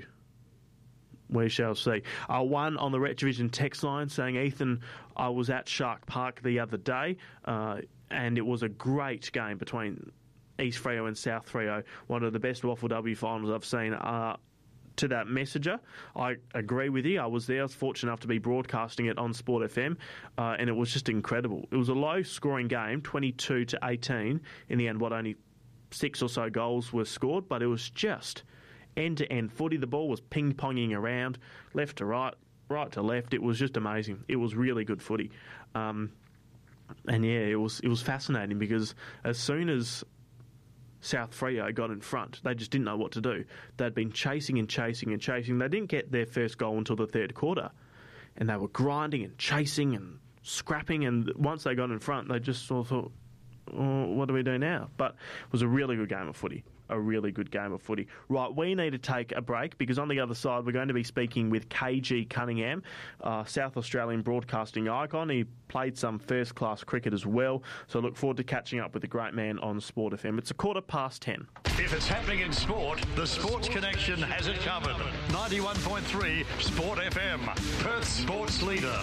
We shall see. One on the Retrovision text line saying, Ethan, I was at Shark Park the other day, and it was a great game between East Freo and South Freo, one of the best Waffle W finals I've seen. To that messenger, I agree with you. I was there. I was fortunate enough to be broadcasting it on Sport FM, and it was just incredible. It was a low-scoring game, 22-18. In the end, only 6 or so goals were scored, but it was just end-to-end footy. The ball was ping-ponging around, left to right, right to left. It was just amazing. It was really good footy. And yeah, it was fascinating because as soon as South Freo got in front, they just didn't know what to do. They'd been chasing and chasing and chasing. They didn't get their first goal until the third quarter, and they were grinding and chasing and scrapping, and once they got in front, they just sort of thought, oh, what do we do now? But it was a really good game of footy. A really good game of footy. Right, we need to take a break because on the other side we're going to be speaking with KG Cunningham, South Australian broadcasting icon. He played some first-class cricket as well, so I look forward to catching up with the great man on Sport FM. It's 10:15. If it's happening in sport, the Sports Connection has it covered. 91.3 Sport FM, Perth's sports leader.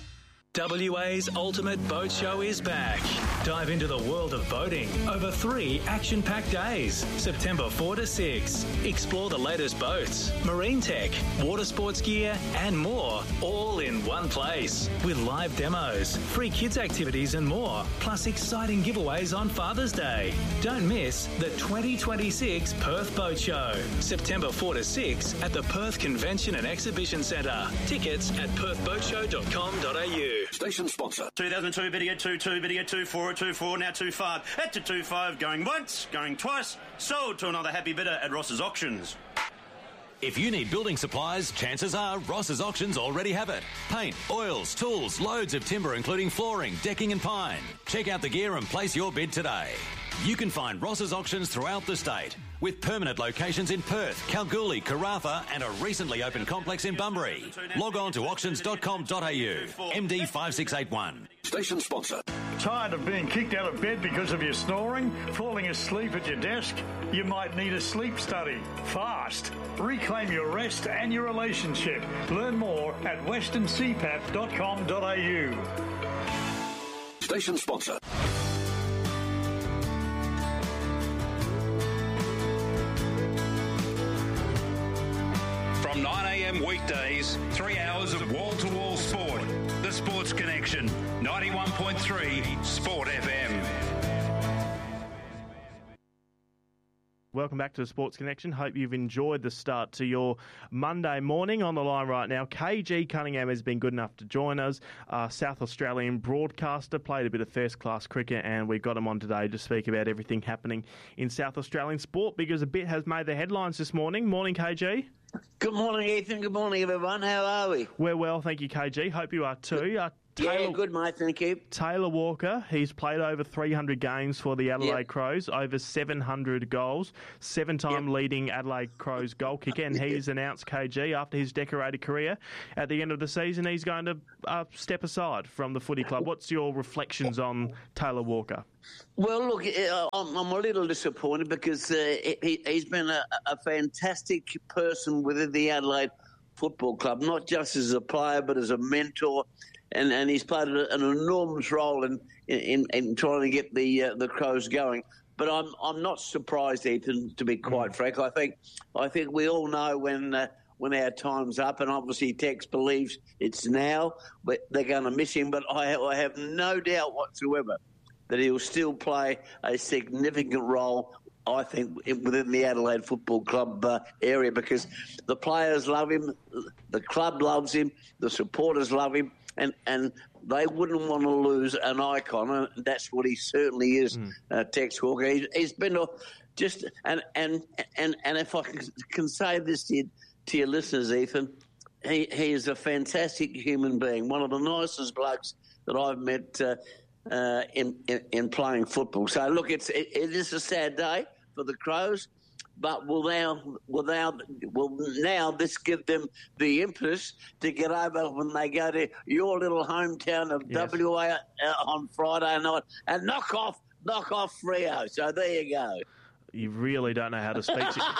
WA's Ultimate Boat Show is back. Dive into the world of boating over 3 action-packed days, September 4 to 6. Explore the latest boats, marine tech, water sports gear, and more, all in one place. With live demos, free kids activities and more, plus exciting giveaways on Father's Day. Don't miss the 2026 Perth Boat Show, September 4 to 6 at the Perth Convention and Exhibition Centre. Tickets at perthboatshow.com.au. Station sponsor. 2002, better get 2-2, better get 2-4, 2-4, now 2-5. At to 2-5, going once, going twice. Sold to another happy bidder at Ross's Auctions. If you need building supplies, chances are Ross's Auctions already have it. Paint, oils, tools, loads of timber including flooring, decking and pine. Check out the gear and place your bid today. You can find Ross's Auctions throughout the state, with permanent locations in Perth, Kalgoorlie, Karratha and a recently opened complex in Bunbury. Log on to auctions.com.au. MD 5681. Station sponsor. Tired of being kicked out of bed because of your snoring? Falling asleep at your desk? You might need a sleep study. Fast. Reclaim your rest and your relationship. Learn more at westerncpap.com.au. Station sponsor. From 9 a.m. weekdays, 3 hours of wall-to-wall sport. The Sports Connection, 91.3 Sport FM. Welcome back to the Sports Connection. Hope you've enjoyed the start to your Monday morning. On the line right now, KG Cunningham has been good enough to join us. South Australian broadcaster, played a bit of first-class cricket, and we've got him on today to speak about everything happening in South Australian sport because a bit has made the headlines this morning. Morning, KG. Good morning, Ethan. Good morning, everyone. How are we? We're well, thank you, KG. Hope you are too. Yeah, good, mate. Thank you. Taylor Walker, he's played over 300 games for the Adelaide Crows, over 700 goals, seven-time leading Adelaide Crows goal kicker, and he's announced, KG, after his decorated career, at the end of the season, he's going to step aside from the footy club. What's your reflections on Taylor Walker? Well, look, I'm a little disappointed because he's been a fantastic person within the Adelaide Football Club, not just as a player but as a mentor. And he's played an enormous role in trying to get the Crows going. But I'm not surprised, Ethan, to be quite frank. I think we all know when our time's up, and obviously Tex believes it's now, but they're going to miss him. But I have no doubt whatsoever that he'll still play a significant role, I think, within the Adelaide Football Club area, because the players love him, the club loves him, the supporters love him. And they wouldn't want to lose an icon, and that's what he certainly is, Tex Walker. He's been and if I can say this to your listeners, Ethan, he is a fantastic human being, one of the nicest blokes that I've met in playing football. So look, it is a sad day for the Crows. But will now this give them the impetus to get over when they go to your little hometown of WA on Friday night and knock off Freo. So there you go. You really don't know how to speak.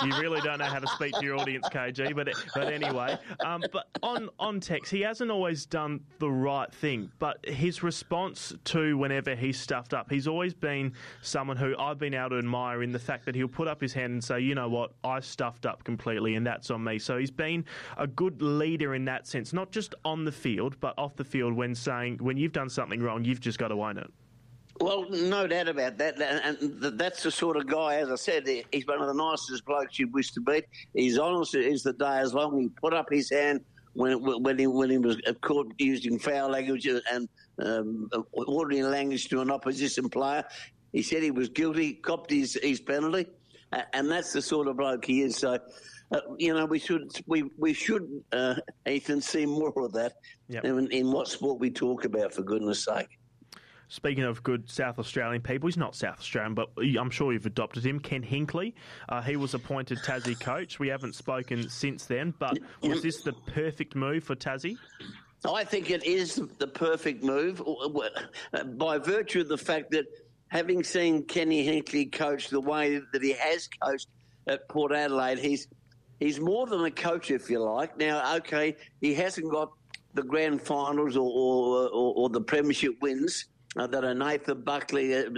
To your audience, KG. But anyway, but on Tex, he hasn't always done the right thing. But his response to whenever he's stuffed up, he's always been someone who I've been able to admire in the fact that he'll put up his hand and say, you know what, I stuffed up completely, and that's on me. So he's been a good leader in that sense, not just on the field, but off the field when saying when you've done something wrong, you've just got to own it. Well, no doubt about that, and that's the sort of guy, as I said, he's one of the nicest blokes you'd wish to meet. He's honest as the day is long. He put up his hand when he was caught using foul language and ordinary language to an opposition player. He said he was guilty, copped his penalty, and that's the sort of bloke he is. So, we should Ethan, see more of that in what sport we talk about, for goodness sake. Speaking of good South Australian people, he's not South Australian, but I'm sure you've adopted him, Ken Hinkley. He was appointed Tassie coach. We haven't spoken since then, but was this the perfect move for Tassie? I think it is the perfect move by virtue of the fact that having seen Kenny Hinkley coach the way that he has coached at Port Adelaide, he's more than a coach, if you like. Now, okay, he hasn't got the grand finals or the premiership wins that are Nathan Buckley and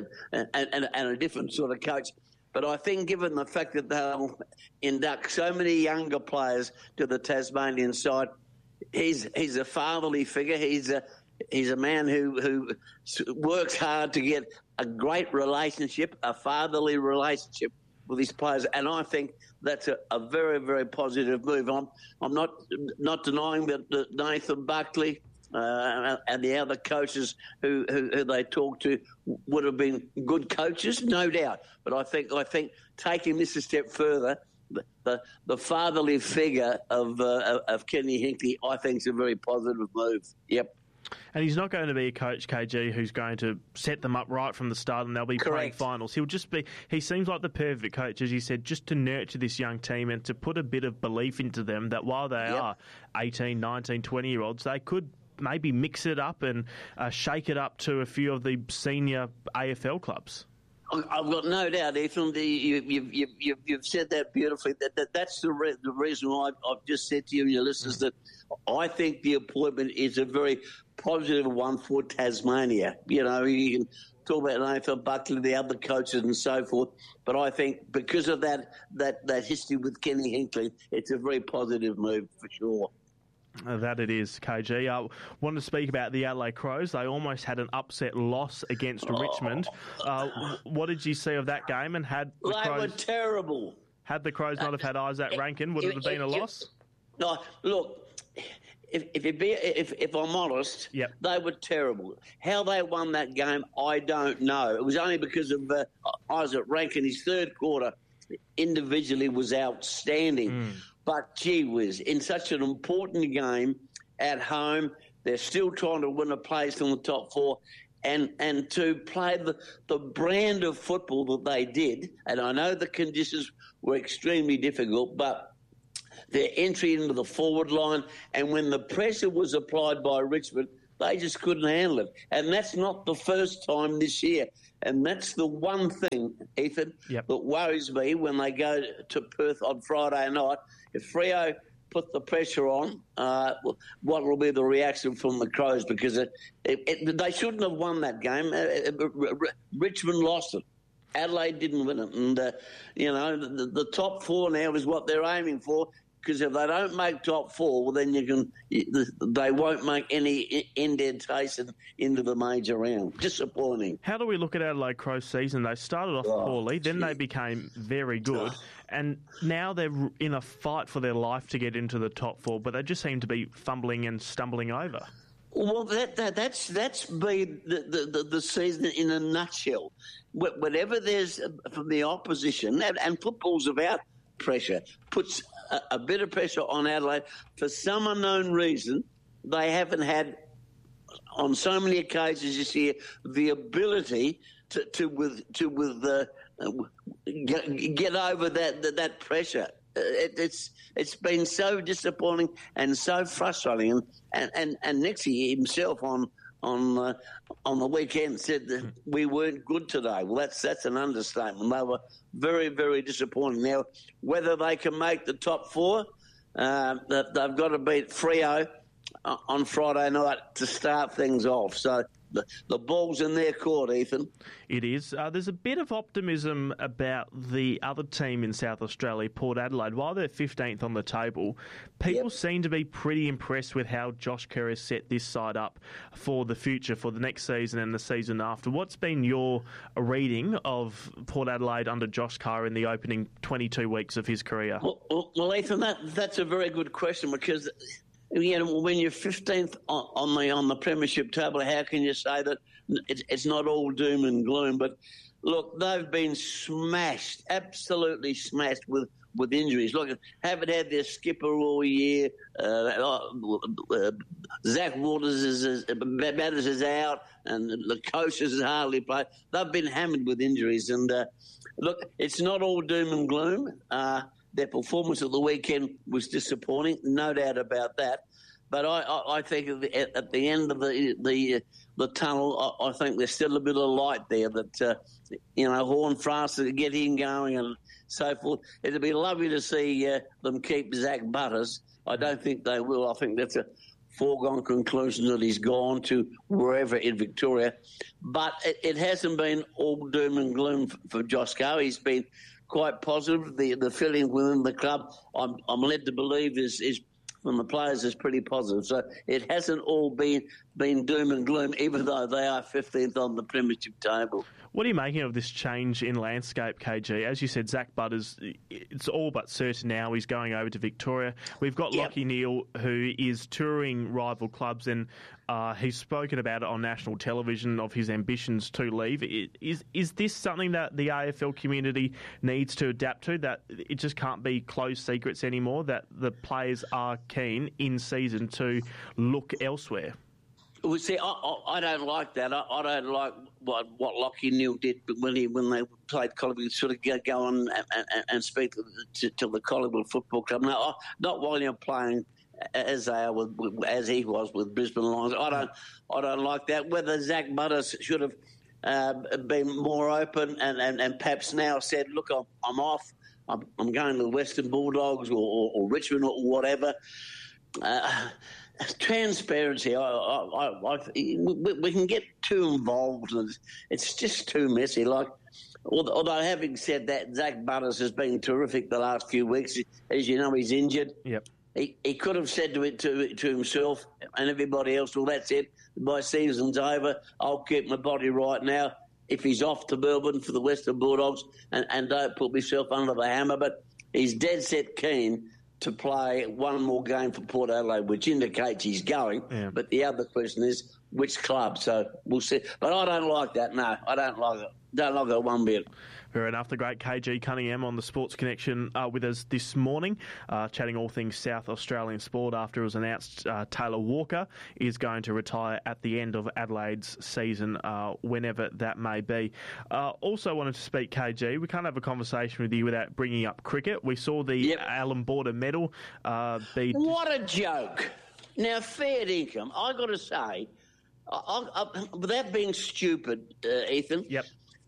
a different sort of coach. But I think given the fact that they'll induct so many younger players to the Tasmanian side, he's a fatherly figure. He's a man who works hard to get a great relationship, a fatherly relationship with his players, and I think that's a very, very positive move. I'm not denying that Nathan Buckley and the other coaches who they talked to would have been good coaches, no doubt. But I think taking this a step further, the fatherly figure of Kenny Hinkley, I think, is a very positive move. Yep. And he's not going to be a coach, KG, who's going to set them up right from the start and they'll be playing finals. He seems like the perfect coach, as you said, just to nurture this young team and to put a bit of belief into them that while they are 18, 19, 20-year-olds, they could maybe mix it up and shake it up to a few of the senior AFL clubs. I've got no doubt, Ethan. You've said that beautifully. That's the reason why I've just said to you and your listeners that I think the appointment is a very positive one for Tasmania. You can talk about Nathan Buckley, the other coaches and so forth, but I think because of that history with Kenny Hinkley, it's a very positive move for sure. That it is, KG. I wanted to speak about the Adelaide Crows. They almost had an upset loss against Richmond. What did you see of that game? And had the They were terrible. Had the Crows not have had Isaac Rankin, would it have been a loss? No, look, if I'm honest, they were terrible. How they won that game, I don't know. It was only because of Isaac Rankin. His third quarter individually was outstanding. But, gee whiz, in such an important game at home, they're still trying to win a place in the top four. And to play the brand of football that they did, and I know the conditions were extremely difficult, but their entry into the forward line, and when the pressure was applied by Richmond, they just couldn't handle it. And that's not the first time this year. And that's the one thing, Ethan, that worries me when they go to Perth on Friday night. If Freo put the pressure on, what will be the reaction from the Crows? Because they shouldn't have won that game. Richmond lost it. Adelaide didn't win it. And, the top four now is what they're aiming for. Because if they don't make top four, well, then they won't make any indentation into the major round. Disappointing. How do we look at Adelaide Crows' season? They started off poorly, then they became very good, and now they're in a fight for their life to get into the top four, but they just seem to be fumbling and stumbling over. Well, that's been the season in a nutshell. Whenever there's from the opposition, and football's about pressure, puts a bit of pressure on Adelaide. For some unknown reason, they haven't had, on so many occasions this year, the ability to get over that pressure. It's been so disappointing and so frustrating. And Nixie himself on the weekend said that we weren't good today. Well, that's an understatement. They were very, very disappointing. Now, whether they can make the top four, they've got to beat Freo on Friday night to start things off. So the ball's in their court, Ethan. It is. There's a bit of optimism about the other team in South Australia, Port Adelaide. While they're 15th on the table, people seem to be pretty impressed with how Josh Kerr has set this side up for the future, for the next season and the season after. What's been your reading of Port Adelaide under Josh Kerr in the opening 22 weeks of his career? Well Ethan, that's a very good question, because when you're 15th on the premiership table, how can you say that it's not all doom and gloom? But look, they've been smashed, absolutely smashed with injuries. Look, haven't had their skipper all year. Zach Waters is out, and the coach has hardly played. They've been hammered with injuries, and look, it's not all doom and gloom. Their performance at the weekend was disappointing, no doubt about that. But I think at the end of the tunnel, I think there's still a bit of light there that, Horne-Francis to get him going and so forth. It'd be lovely to see them keep Zach Butters. I don't think they will. I think that's a foregone conclusion that he's gone to wherever in Victoria. But it hasn't been all doom and gloom for Josh Kerr. He's been quite positive. The feeling within the club, I'm led to believe, is from the players is pretty positive. So it hasn't all been doom and gloom, even though they are 15th on the premiership table. What are you making of this change in landscape, KG? As you said, Zach Butters, it's all but certain now he's going over to Victoria. We've got Lachie Neale, who is touring rival clubs, and he's spoken about it on national television of his ambitions to leave. Is this something that the AFL community needs to adapt to, that it just can't be closed secrets anymore, that the players are keen in season to look elsewhere? Well, see, I don't like that. I don't like what Lachie Neale did when they played Collingwood, sort of go on and speak to the Collingwood Football Club. No, not while you're playing as he was with Brisbane Lions. I don't like that. Whether Zach Butters should have been more open and perhaps now said, look, I'm off. I'm going to the Western Bulldogs or Richmond or whatever. Transparency. We can get too involved, and it's just too messy. Like, although having said that, Zach Butters has been terrific the last few weeks. As you know, he's injured. Yep. He could have said to himself and everybody else, well, that's it. My season's over. I'll keep my body right now. If he's off to Melbourne for the Western Bulldogs and don't put myself under the hammer. But he's dead set keen to play one more game for Port Adelaide, which indicates he's going. Yeah. But the other question is, which club? So we'll see. But I don't like that. No, I don't like it. Don't like it one bit. Fair enough. The great KG Cunningham on the Sports Connection with us this morning, chatting all things South Australian sport after it was announced Taylor Walker is going to retire at the end of Adelaide's season, whenever that may be. Also wanted to speak, KG, we can't have a conversation with you without bringing up cricket. We saw the Allan Border medal be... What a joke. Now, fair income, I got to say, without being stupid, Ethan... Yep.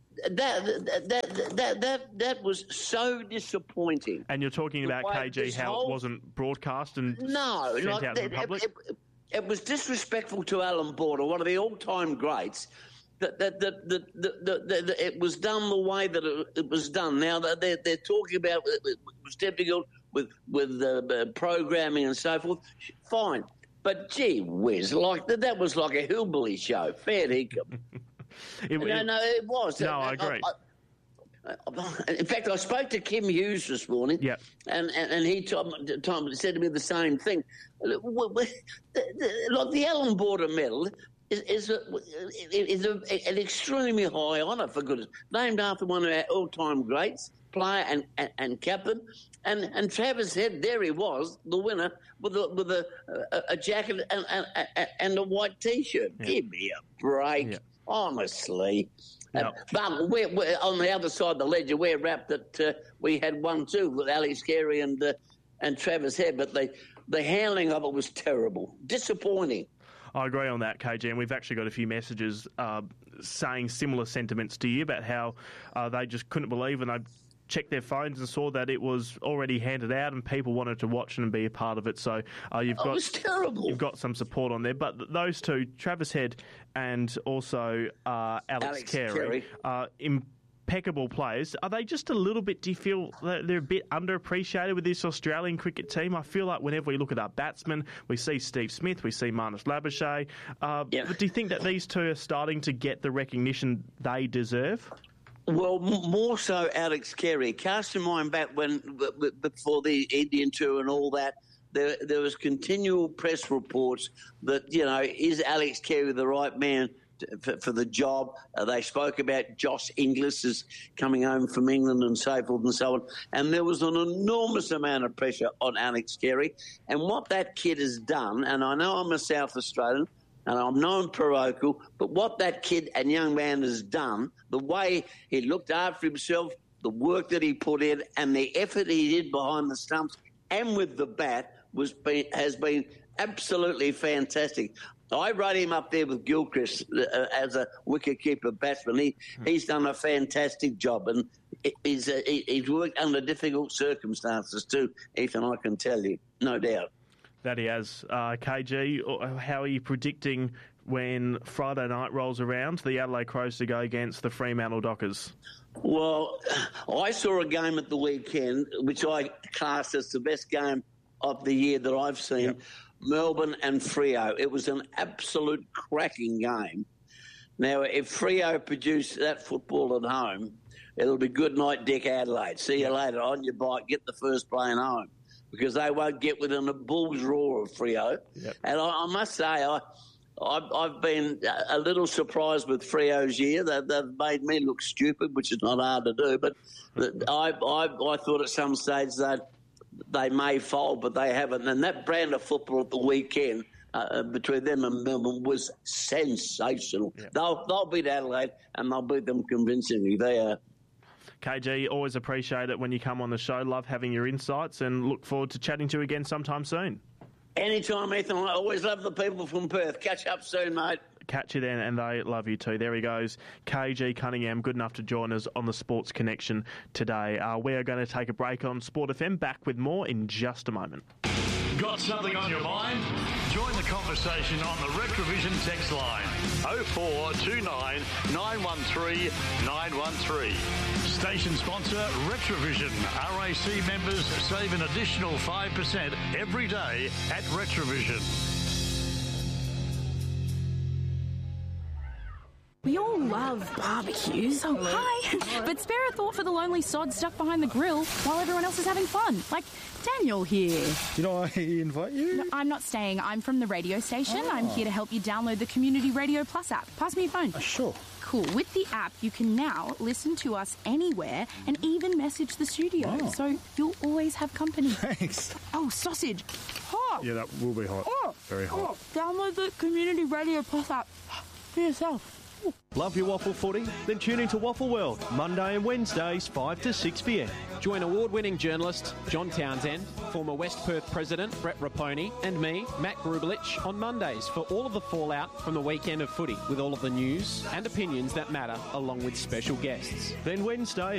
That was so disappointing. And you're talking about, KG, how it wasn't broadcast and sent out to the public? It was disrespectful to Allan Border, one of the all-time greats, that it was done the way that it was done. Now, they're talking about it was difficult with programming and so forth. Fine. But, gee whiz, that was like a hillbilly show. Fair income. It was. No, I agree. In fact, I spoke to Kim Hughes this morning, and he said to me the same thing. Like the Allan Border medal is an extremely high honour, for goodness. Named after one of our all-time greats, player and captain, and Travis Head. There he was, the winner, with a jacket and a white T-shirt. Yeah. Give me a break. Yeah. Honestly. No. But we're on the other side of the ledger, we're wrapped that we had 1-2 with Alex Carey and Travis Head, but the handling of it was terrible. Disappointing. I agree on that, KG, and we've actually got a few messages saying similar sentiments to you about how they just couldn't believe, and they checked their phones and saw that it was already handed out and people wanted to watch it and be a part of it. So it was terrible. You've got some support on there. But those two, Travis Head and also Alex Carey, impeccable players. Are they just a little bit, do you feel they're a bit underappreciated with this Australian cricket team? I feel like whenever we look at our batsmen, we see Steve Smith, we see Marnus Labuschagne. But do you think that these two are starting to get the recognition they deserve? Well, more so Alex Carey. Cast your mind back before the Indian tour and all that, there was continual press reports that, is Alex Carey the right man for the job? They spoke about Josh Inglis as coming home from England and so forth and so on. And there was an enormous amount of pressure on Alex Carey. And what that kid has done, and I know I'm a South Australian, and I'm non-parochial, but what that kid and young man has done, the way he looked after himself, the work that he put in, and the effort he did behind the stumps and with the bat has been absolutely fantastic. I wrote him up there with Gilchrist as a wicket-keeper batsman. He's done a fantastic job, and he's worked under difficult circumstances too, Ethan, I can tell you, no doubt. That he has. KG, how are you predicting when Friday night rolls around, the Adelaide Crows to go against the Fremantle Dockers? Well, I saw a game at the weekend, which I classed as the best game of the year that I've seen, yep. Melbourne and Freo. It was an absolute cracking game. Now, if Freo produce that football at home, it'll be good night, Dick Adelaide. See you later. On your bike, get the first plane home. Because they won't get within a bull's roar of Freo. Yep. And I must say, I've been a little surprised with Freo's year. They've made me look stupid, which is not hard to do. But I thought at some stage that they may fold, but they haven't. And that brand of football at the weekend between them and Melbourne was sensational. Yep. They'll beat Adelaide, and they'll beat them convincingly. They are. KG, always appreciate it when you come on the show. Love having your insights and look forward to chatting to you again sometime soon. Anytime, Ethan. I always love the people from Perth. Catch up soon, mate. Catch you then, and they love you too. There he goes. KG Cunningham, good enough to join us on the Sports Connection today. We are going to take a break on Sport FM. Back with more in just a moment. Got something on your mind? Join the conversation on the Retrovision text line 0429 913 913. Station sponsor Retrovision. RAC members save an additional 5% every day at Retrovision. We all love barbecues. Oh, hi. But spare a thought for the lonely sod stuck behind the grill while everyone else is having fun. Like Daniel here. Did I invite you? No, I'm not staying. I'm from the radio station. I'm here to help you download the Community Radio Plus app. Pass me your phone. Sure. Cool. With the app, you can now listen to us anywhere and even message the studio. Oh. So you'll always have company. Thanks. Oh, sausage. Hot. Yeah, that will be hot. Oh. Very hot. Oh. Download the Community Radio Plus app for yourself. Love your waffle footy? Then tune into Waffle World, Monday and Wednesdays, 5 to 6 p.m. Join award-winning journalist John Townsend, former West Perth President Brett Raponi, and me, Matt Grubelich, on Mondays for all of the fallout from the weekend of footy, with all of the news and opinions that matter, along with special guests. Then Wednesday